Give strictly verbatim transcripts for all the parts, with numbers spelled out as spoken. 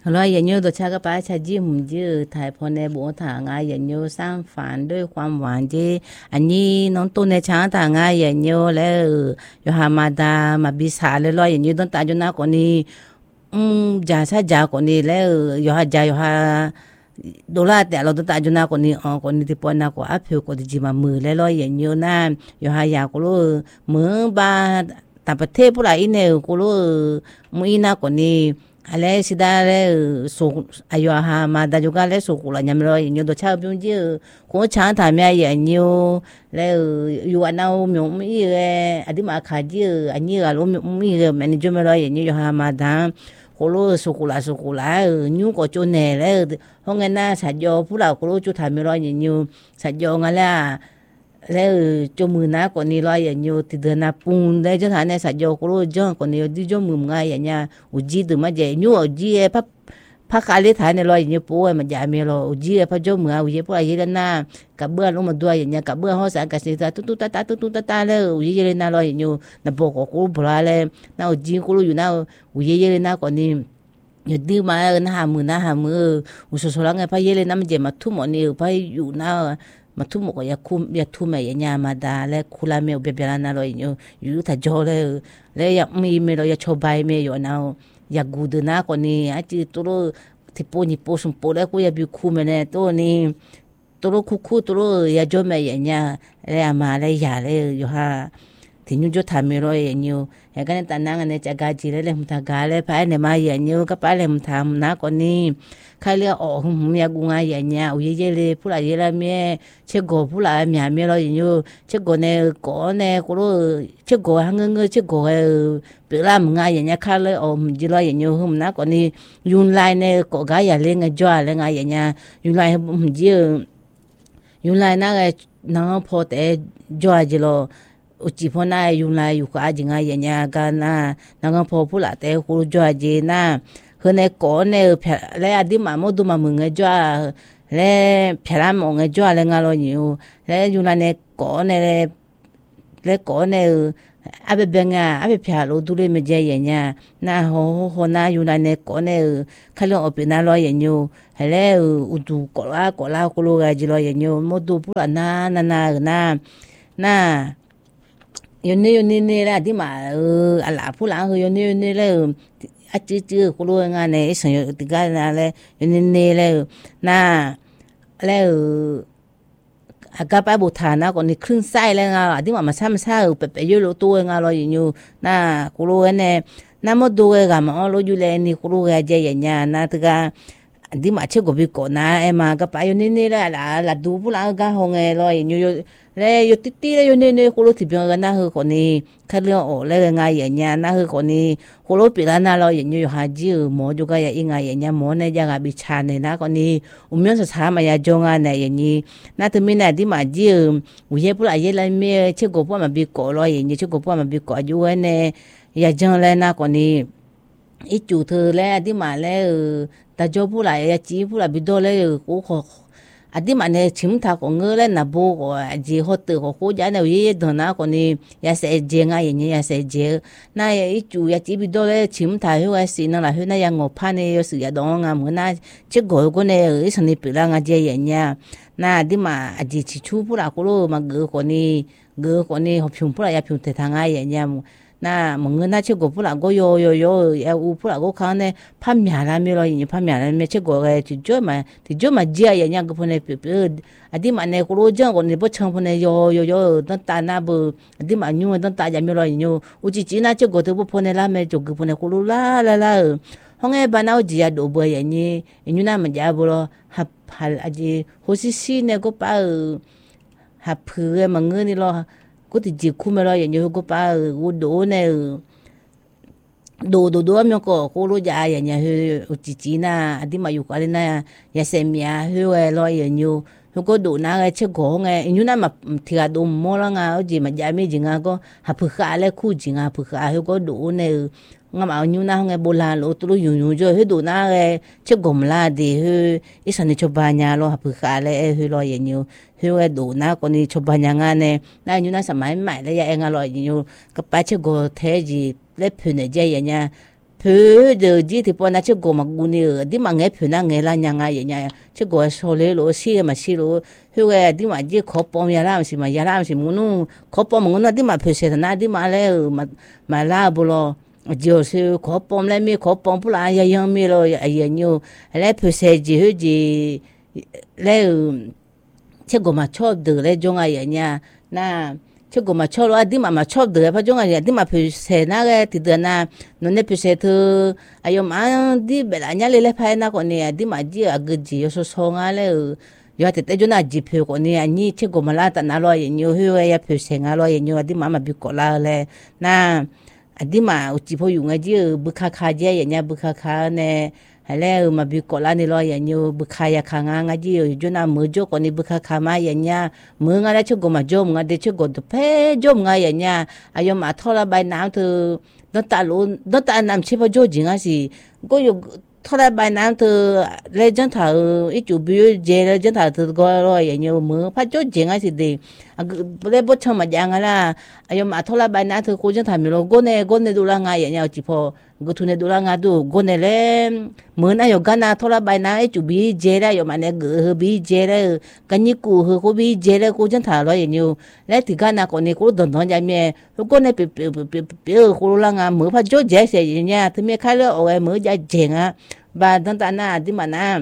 Loอย่างนี้ตัวชาก็ป้าชาจีหุ่มจีถ่ายพอในบัวถ่างาอย่างนี้สร้างฝันด้วยความหวานจีอันนี้น้องตัวในช้างถ่างาอย่างนี้แล้วอยู่หามาดามาบิสาเลยลอยอย่างนี้ต้องตายจนน้าคนนี้อืมจ่าชาจ่าคนนี้แล้วอยู่หาจ่าอยู่หาดอลลาร์แต่เราต้องตายจนน้าคนนี้อ๋อคนนี้ที่ปอนน้าก็อัพเพิวก็จะจีมามือแล้วลอยอย่างนี้นะอยู่หายาก็รู้มือบาแต่ประเทศพวกเราอินเนี่ยก็รู้มืออินาคนนี้อะไรสิดาเลยสุอายุหามาแต่จุกันเลยสุกุลยังไม่รออย่างนี้ตัวชาวพิมพ์จีคนช้างทำยังอย่างนี้แล้วอยู่อันนั้นมีมีเออดีมาขาจีอันนี้ก็รู้มีเออมันจะไม่รออย่างนี้อยู่หามาแต่คนรู้สุกุลสุกุลนิ้วก็จุนเนี่ยแล้วห้องนั้นสัญญาผู้เราคนรู้จุดทำไม่รออย่างนี้สัญญาไงล่ะแล้วจมือหน้าคนนี้ลอยอย่างนี้ติดเดินนับปุ่นได้จะทานในสัญญาก็รู้จังคนนี้ดิจมือง่ายอย่างเงี้ยอุจิตัวมันจะยูอุจิพับพักอะไรทานในลอยอย่างนี้ป่วยมันจะมีเราอุจิพับจมืออุจิพวกอะไรนั่นน่ะกับเบื้อลงมาด้วยอย่างเงี้ยกับเบื้อห้องสังกัดสิตาตุ๊ตุ๊ตาตาตุ๊ตุ๊ตาตาแล้วอุจิเลยน่าลอยอย่างนี้นับบอกก็รู้พลาเลยน่าอุจิก็รู้อยู่น่าอุจิเลยน่าคนนี้อย่าดื้อมาหน้ามือหน้ามืออุศสลังไงพายเยเลยน่ามันจะมาทุ่มอันนี้พายอยู่น่ามาทุ่มก็อยากคุมอยากทุ่มอย่างเงี้ยมาดาและคุลาเมลเบียร์น่าเลยอยู่อยู่ถ้าจอเลยแล้วอยากมีเมลอยากชอบใบเมลอยู่น่าอยากกูดูน่าคนนี้อาจจะตัวที่ปุ่นญี่ปุ่นสมบูรณ์แล้วกูอยากบิวคุมเนี่ยตัวนี้ตัวคุคุตัวอยากจอมอย่างเงี้ยแล้วมาแล้วอยากเลยอยู่ฮะที่นู่นจะทำไม่รออย่างนี้อย่างกันแต่นั่งเนี่ยจะกาจีเลยเลยมันทำกาเลยไปเนี่ยมาอย่างนี้ก็ไปเลยมันทำน่าคนนี้ใครเรียกอ๋อมีอากุงอะไรอย่างเงี้ยอุ้ยเยเลยผู้หลายเยละเมียเช็คกูผู้หลายเมียเมียเราอย่างนี้เช็คกูเนี่ยก่อนเนี่ยกูรู้เช็คกูหังเงยเช็คกูเออเปล่ามึงไงอย่างเงี้ยใครเลยอ๋อมันจีเราอย่างนี้หุ่มน่าคนนี้ยุนไลเนี่ยก็กายอย่างเลี้ยงจ้าเลี้ยงไงอย่างเงี้ยยุนไลมันจียุนไลน่าไงน้องพอแต่จ้าจีเราอุจิพนายุนไลอยู่กับจิงไงอย่างเงี้ยกันนะน้องพอผู้หลายแต่กูจ้าจีน่าคือในก่อนเนี่ยแล้วอดีตมาโมดูมามึงไงจ้าแล้วพลามองไงจ้าแล้วงานเราอยู่แล้วอยู่ในก่อนเนี่ยแล้วก่อนเนี่ยอาเบเบงอ่ะอาเบพลาลูดูเลยไม่ใจอย่างเงี้ยน่าโหโหน่าอยู่ในก่อนเนี่ยเขาเรียกว่าเป็นน่าเราอย่างอยู่แล้วอุดูก่อนละก่อนละกูรู้ไงจีเราอย่างอยู่โมดูพูดน่าน่าน่าน่าน่าอยู่นี่อยู่นี่นี่แหละที่มาเอออะไรพูดหลังคืออยู่นี่อยู่นี่เลยอาจจะกูรู้งานเนี่ยสิ่งที่การนั่นแหละอยู่นี่นี่เลยน่าแล้วอากาศไปบุตรนะคนนี้ครึ่งไส้เลยงาที่ว่ามาซ้ำซ้ำไปไปอยู่รู้ตัวงาเราอยู่น่ากูรู้เนี่ยน่ามาดูกันมาเราอยู่เลยนี่กูรู้ไงเจียเนี่ยน่าที่ก็ที่มาเชื่อกูไปก่อนนะเอ็มก็ไปอยู่นี่นี่แหละละละดูพูดหลังก็หงเอเราอยู่แล้วอยู่ติดติดอยู่นี่นี่กูรู้ที่เพียงกันนะคือคนนี้เขาเรียกโอ้แล้วไงอย่างเงี้ยนะคือคนนี้กูรู้ปีละน่าเราอย่างอยู่หาจิ๋วหมอจุกก็อย่างไงอย่างเงี้ยหมอเนี่ยยังกับบิชาเนี่ยนะคนนี้อุ้มยังสุดท้ายมาอย่างจงอ่ะเนี่ยอย่างนี้น่าจะมีเนี่ยที่มาจิ๋วอุ้ยพูดอะไรเลยมีเชื่อกูพูดมาบิโก้เราอย่างนี้เชื่อกูพูดมาบิโก้อยู่เนี่ยอย่างจังเลยนะคนนี้อีจุดเธอแล้วที่มาแล้วแต่จบพูดอะไรอย่างจีพูดอะไรบิดเลยกูขออันที่มันเนี่ยชิมทาของเงินเลยนะบุกว่าจีฮอตเตอร์ของกูจะเนี่ยยี่ดนะคนนี้ยาเสพเจงอ่ะอย่างนี้ยาเสพเจน่าอีจูยาจีบิดเลยชิมทาหัวสินั่นแหละหัวน่ายังงอพันเนี่ยสิยาดองอ่ะเหมือนน่าเช็คกูก็เนี่ยอีสันนี่ปีละงาเจอย่างเงี้ยน่าที่มาอันจีชิชูพูดอะไรกูรู้มาเกอคนนี้เกอคนนี้เขาพิมพ์พูดอะไรพิมพ์แต่ทางไงอย่างเงี้ยน่ามึงเงินน่าเชื่อกูพูดอะไรก็โยโยโยเออพูดอะไรก็เขาเนี่ยพันมีอะไรไม่รู้อย่างนี้พันมีอะไรไม่เชื่อกูเลยที่จ่อมาที่จ่อมาเจียอย่างเงี้ยก็พูดเนี่ยเปออันที่มันเนี่ยกูรู้จังคนนี้พอช่างพูดเนี่ยโยโยโยตั้งตาหน้าบุอันที่มันยุ่งตั้งตาจะไม่รู้อย่างนี้อุจิจีน่าเชื่อกูที่พูดเนี่ยละไม่จุกพูดเนี่ยกูรู้ละละละห้องไอ้บ้านเอาจีอาดูบ่อย่างนี้อย่างนี้น่ามันจะบุรุษหับหัดอันที่หัวซีซีเนี่ยก็ป้าหับเผื่อมันเงินนี่รอก็ติดจีคุ้มไม่รออย่างนี้ก็ป้ากูดูเนี่ยดูดูดูมันก็กูรู้ใจอย่างเงี้ยคืออุจิจีน่าอันที่มาอยู่กันเนี่ยยาเสพยาคือว่ารออย่างนี้เขาก็ดูนะไอ้เช็คของไงอย่างนี้น่ามาที่ก็ดูมอลงอ่ะจีมันจะไม่จริงอ่ะก็หับเผื่ออะไรคู่จริงอ่ะเผื่อเขาก็ดูเนี่ยงามเอาอยู่นะไงโบราณเราตัวอยู่อยู่จะให้ดูนะไงเช็คกลมลาดีคืออีสันนิชบาญาเราหับเผื่ออะไรคือรออย่างนี้คือไอ้ดูนะคนนี้ชบาญางานเนี่ยน่าอยู่นะสมัยใหม่แล้วยังเองอร่อยอยู่ก็ไปเช็คก็เทจีเล็บผืนเนี่ยใจอย่างเงี้ยผื phứ giờ gì thì bọn nó chưa có mà gu nhiều đi mà nghe phứ na nghe là nhà ngay vậy nha chưa có số lệ lỗ xí mà xí lỗ hữu cái đi mà chỉ khó bỏ nhà làm gì mà nhà làm gì muốn nó khó bỏ mà nó đi mà phứ sẽ na đi mà lẽ mà mà la bù lo giờ sự khó bỏ lại mi khó bỏ bù lại ya yang mi lo ya nhiều lẽ phứ sẽ gì hữu gì lẽ chưa có mà chốt được lẽ trong ai vậy nha na chứ cũng mà cho lo đi mà mà cho được phải chung là đi mà phải xe na cái thì được na nó nên phải xe thứ ai mà đi bên anh nhà lấy phải na con này đi mà đi à cái gì số số ngã lấy giờ thì tới chỗ nào chỉ phải con này anh chứ cũng mà là ta na lo nhiều hơn ai phải xe ngã lo nhiều đi mà mà bị cọ la lấy na đi mà chỉ phải dùng cái gì bức khá khá gì nhà bức khá khá này hay là mà bị cọ la này lo nhiều bức khá ya khá ngang cái gì chỗ nào mới cho con này bức khá khá mà nhà mới ngay chứ cũng mà cho ngay để chứ còn được phê cho ngay nhà ai mà thọ là bài nào thì nó ta luôn nó ta làm chỉ phải cho gì ngay gì cóอยู่thọ là bài nào thì lấy chân thảo ít chủ biểu dễ lấy chân thảo thì gọi rồi nhiều mới phải cho gì ngay gì đi lấy bớt cho mà dạng là ai mà thọ là bài nào thì cô chân thảo mình lo cô này cô này đủ là ngay nhà chỉ phải cái thu này đủ là ngay đủ cô này lấy mới nay cái nào thọ là bài nào ít chủ biểu dễ là mà này gỡ bị dễ là cái như cũ hơi có bị dễ là cô chân thảo rồi nhiều lấy thì cái nào còn này cô đòn đòn nhà mẹ cô này bị bị bị bị cô là ngay mới phải cho dễ sẽ nhà thì mẹ khai là ở mới dễ dễ á và thằng ta na đi mà na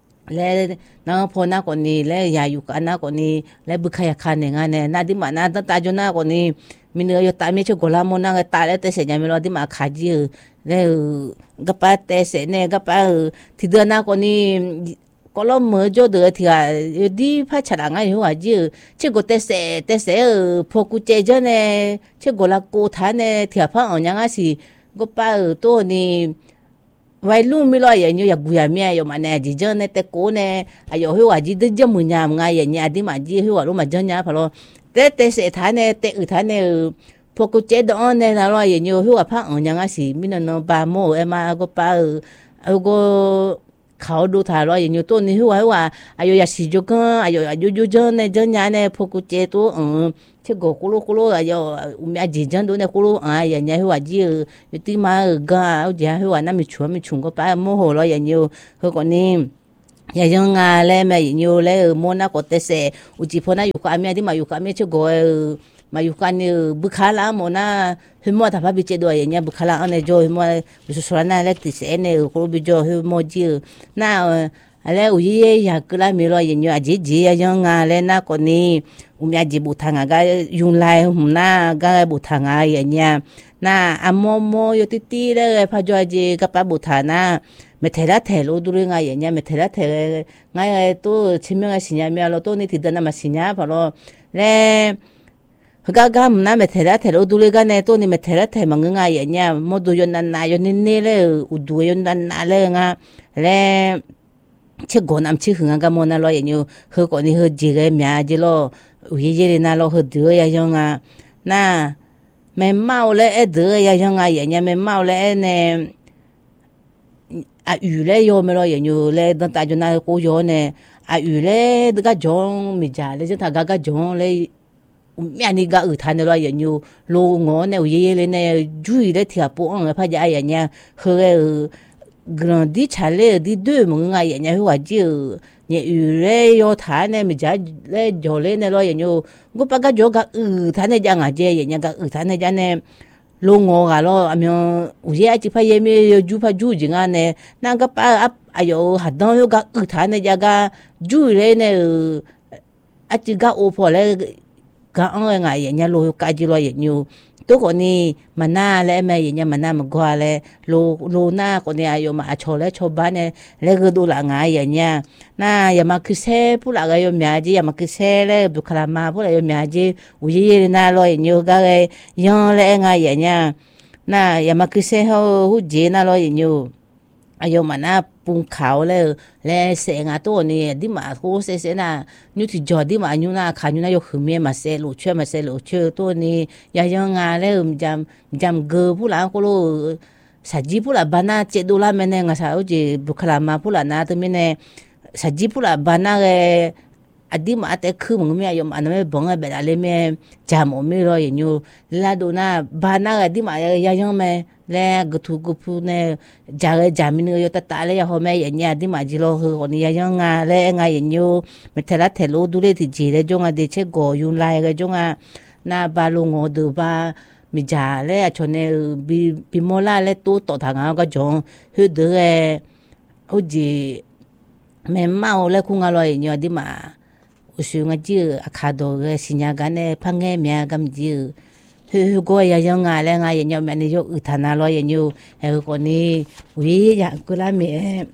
lấy nó phô na còn đi lấy nhà yêu cái na còn đi lấy bức khai khăn này ngay này na đi mà na thằng ta cho na còn đi mình nói tại mấy chỗ gọi là món ăn tại lấy tới sẽ nhà mình lo đi mà khai gì lấy cái bát tới sẽ này cái bát thì đưa na còn đi có lo mới cho được thì à đi phải trả ngay hiểu à chứ chứ có tới sẽ tới sẽ phô cụ chế cho này chứ gọi là cô thái này thì phải ở nhà gì cái bát tôi đi vài lúc mới lo vậy như là bùi mẹ rồi mà nè chỉ cho nên té cố nè à rồi hiểu à chỉ được cho mười nhà ngay vậy nhà đi mà chỉ hiểu à lúc mà cho nhà phải lo té té sẽ thái nè té ở thái nè phụ cô chế đó nè là lo vậy như hiểu à phải ở nhà gì mình nó ba mô em mà có ba ở có khảo đồ thà lo vậy như tôi hiểu à hiểu à à rồi xí cho con à rồi à rồi cho nè cho nhà nè phụ cô chế tôi ừ chứ có cô lô cô lô à rồi mẹ chỉ chân đó nè cô lô à vậy nhà hiểu à chỉ tí mà ga ở nhà hiểu à nằm chua mình chung có ba mô hồ lo vậy nhiều hơn còn nè nhà dân à lấy mẹ nhiều lấy mua na có thể sẽ u chỉ phô na yêu cả mẹ đi mà yêu cả mẹ chứ có mà yêu cả như bức khá là mua na hôm mua thằng bị chết đuổi nhà bức khá là anh này rồi mua số số na lấy thì sẽ này cô bị cho hôm mua chi na lấy u gì ya cứ là mẹ lo vậy nhiều à gì gì nhà dân à lấy na có nè u mẹ chỉ bút thằng à cái dùng lại hôm na cái bút thằng à vậy nha na amo mo yo tí tí đấy phải cho gì cái bà bút thằng na mẹ thấy là thấy lô đuôi ngay vậy nha mẹ thấy là thấy ngay tôi chứng minh cái gì nha mẹ lo tôi này thì đơn mà gì nha phải lo nè cái cái mà mẹ thấy là thấy lô đuôi cái này tôi này mẹ thấy là thấy mà ngay vậy nha một đôi yon năn nai yon nín nín đấy u đuôi yon năn nai đấy nga nè chứ còn làm chứ không cái món nào lo vậy nhiều hơi còn đi hơi gì cái mẹ gì lo uy gì nào lo hơi đuôi vậy không à na mẹ mau lấy đuôi vậy không à vậy nha mẹ mau lấy nè à ủ lẽ yo mẹ lo vậy nhiều lẽ đằng ta cho na cô yo nè à ủ lẽ cái giống mình trả lẽ chúng ta cái cái giống lẽ mẹ này cái ở thành lo vậy nhiều lô ngõ này uy lẽ này chui lẽ thì à bộ ông phải dạy vậy nha hơi grand đi trả lẽ đi đôi mà ngay vậy nha hoa chứ nhẹ ủ lẽ yo thà này mình trả lẽ yo lẽ này lo vậy nhiều có bao cái chỗ cái ở thành này chẳng à chứ vậy nha cái ở thành này chẳng này lô ngõ cả lo 아면 우리 아직 파예미 주파 주징아네 나가 빠 아요 하던 요가 의타네 자가 주레네 아직가 오퍼레 가엉에 가야 냐로까지 로 예뉴 또 거니 만나래 매냐 만나 먹과래 로 로나 거니 아요 마 초래 초반에 레그도 라가야냐 나 야마 그세 불라가요 мя지 야마 그세래 부카라마 불라요 мя지 우리나 로 예뉴가에 영래 가야냐 나 야마 그세 호 후제나 로 예뉴 ayo mana pung khao le le se nga to ni di ma ko se se na nyu ti jo di ma nyu na kha nyu na yo khme ma se lu chue ma se lu chue to ni ya yo nga le um jam jam ge pu la ko lo sa ji pu la bana che do la me ne nga sa o ji bu khala ma pu la na to me ne sa ji pu la bana ge adi ma te khu mo me ayo ma na me bong be la le me jam o me ro ye nyu la do na bana ga di ma ya yo me le gutu gupu ne jare jamin yo ta tale ya home ya nya di majilo ho ni ya nga le nga yenyo metela telo dure ti jire jonga de che go yun lai ga jonga na balungo do ba mi jale a chone bi bi mola le tu to thanga ga jong hu de ho ji me mau le ku nga lo yenyo di ma usu nga ji akado ge sinya ga ne phange mya gam ji hu go ya nga le nga yenyo me ni yo uthana lo yenyo he ko ni wi ya ku la me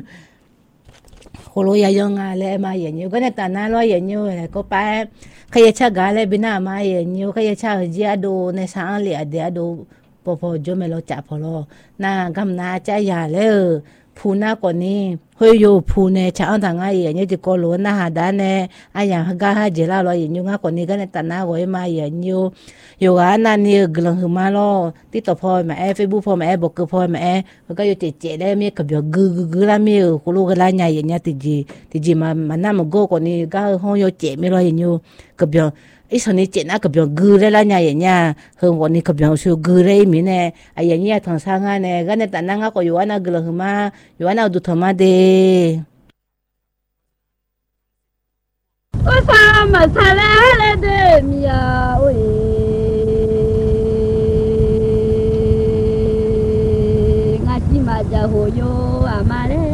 holo ya nga le ma yenyo ga ne ta na lo yenyo ko pa kaya cha ga le bina ma yenyo kaya cha ji ado ne sa le ade ado po po jo me lo cha po lo na gam na cha ya le phu na ko ni hoi yo phu ne cha ta nga yenyo ji ko lo na ha da ne aya ga ha je la lo yenyo nga ko ni ga ne ta na go ma yenyo yo ga na ni glang hu ma lo ti to pho ma e Facebook pho ma e bok pho ma e ga yo che che le mi ka byo gu gu gu la mi ko lo ga la nya ye nya ti ji ti ji ma ma na mo go ko ni ga ho yo che mi lo yenyo ka byo i so ni che na ka byo gu le la nya ye nya ho ko ni ka byo su gu re mi ne a ye nya thang sa nga ne ga ne ta na nga ko yo na glang hu ma yo na du tho ma de o sa ma sa le le de mi ya o ja ho yo amare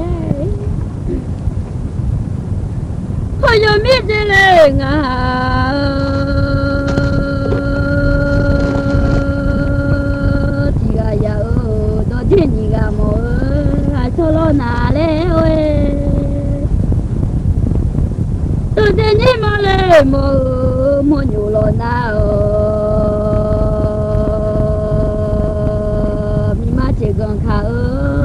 ho yo mi de le nga ti ga ya o do de ni ga mo a solo na le we do de ni mo le mo mo nyu lo na o mi ma che gon kha o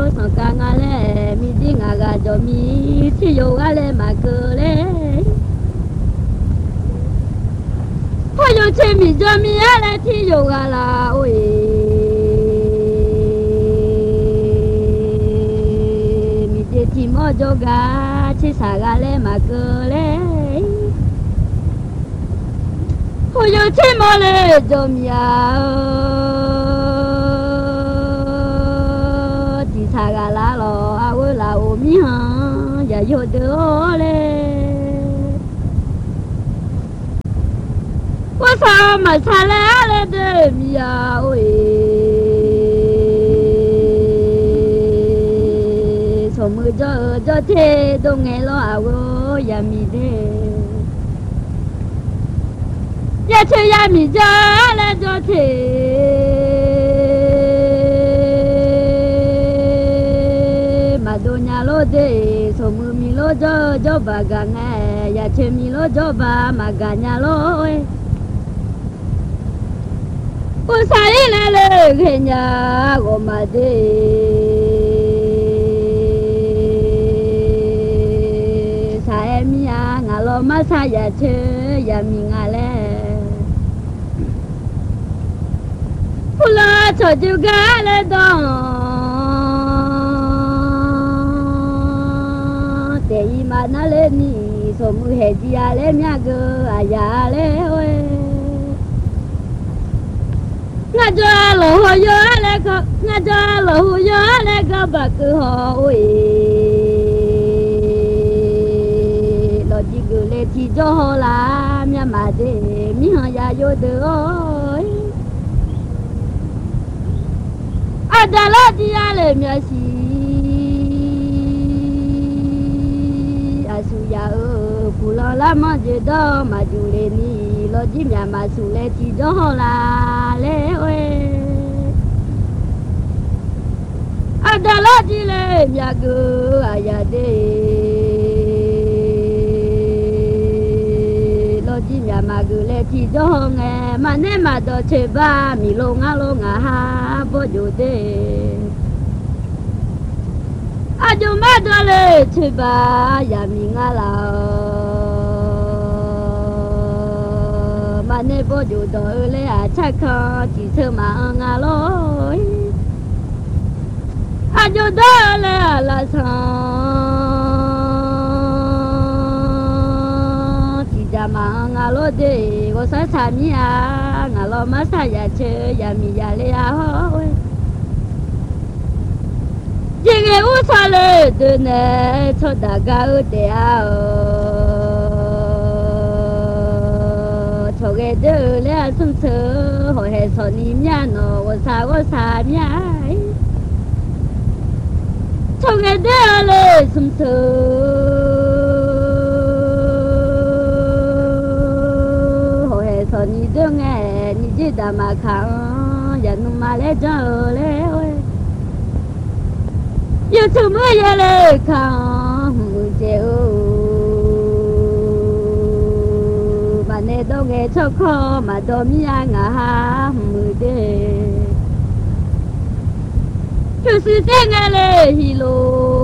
cho mi si yo ale ma cơ le ho yo che mi cho mi ale ti yo ala oi mi te ti mo jo ga chi sa ga le ma cơ le ho yo che mo le cho mi a ti sa ga la lo mi ha ya yo de ole wa sa ma sa la le de mi ya oi so mu jo jo te do nge lo a wo ya mi de ya che ya mi ja le jo te donya lo de so mu mi lo jo jo ba ga ne ya che mi lo jo ba ma ga nya lo e u sa ri le le ke nya go ma de sa e mi a nga lo ma sa ya che ya mi nga le pu la cho ju ga le dong i ma na le ni so mu he ji a le mya go a ya le we nga jo lo ho yo le ko nga jo lo ho yo le ko ba ku ho we lo ji gu le ti jo ho la mya ma de mi ha ya yo de oi a da la ji a le mya si su ya o pu lo la ma je do ma ju le ni lo ji mya ma su le ti do la le we a da la ji le mya go a ya de lo ji mya ma go le ti do nge ma ne ma do che ba mi lo nga lo nga ha bo ju de ajo ma do le che ba ya mi nga la ma ne bo ju do le a cha kho chỉ sơ ma nga lo ajo do le la sa chỉ ja ma nga lo de go sa sa mi a nga lo ma sa ya che ya mi ya le a ho 错了的呢，错大家的啊，错个的了，从此后还错你面喏，我啥我啥面，错个的了，从此后还错你的哎，你知道吗？看，人弄嘛来着嘞喂。yêu thương mới về lời không mười triệu mà nè đâu nghe cho khó mà đâu mi ăn à mười đê chú sư tên nghe lệ hi lô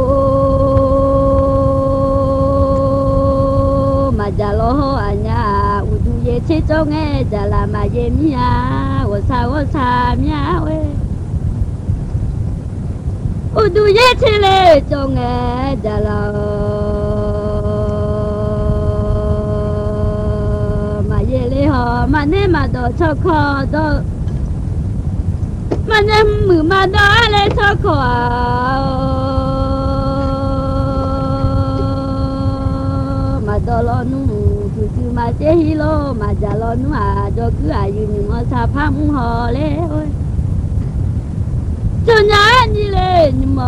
mà già lo ho à nhà u du ye chế cho nghe già là mà ye mi à wo sa wo sa mi à we u du ye chế lệ cho nghe già là mà ye lệ ho mà nè mà đồ cho khó đồ mà nè mừ mà đồ lệ cho khó mà đồ lo nu tu tu mà chế hi lo mà già lo nu à cho cứ à yu ni mà sa phá mu ho lệ ơi cho nhà ni lệ ni mà